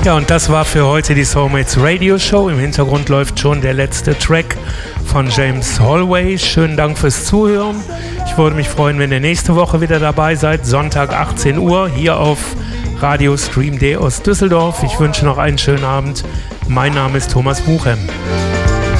Ja, und das war für heute die Soulmates Radio Show. Im Hintergrund läuft schon der letzte Track von James Holway. Schönen Dank fürs Zuhören. Ich würde mich freuen, wenn ihr nächste Woche wieder dabei seid. Sonntag 18 Uhr hier auf Radio Stream D aus Düsseldorf. Ich wünsche noch einen schönen Abend. Mein Name ist Thomas Buchem.